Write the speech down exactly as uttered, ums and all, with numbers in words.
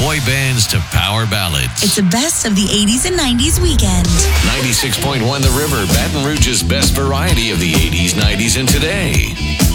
boy bands to power ballads. It's a best of the eighties and nineties weekend. ninety-six point one The River, Baton Rouge's best variety of the eighties, nineties, and today.